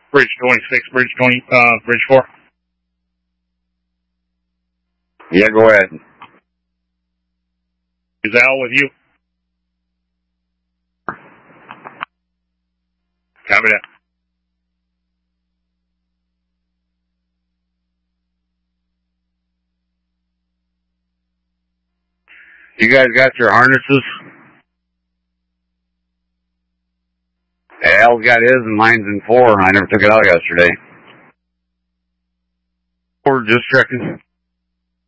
Bridge 26, Bridge 4. Yeah, go ahead. Is Al with you? Copy that. You guys got your harnesses? Al's got his and mine's in 4. I never took it out yesterday. We're just checking.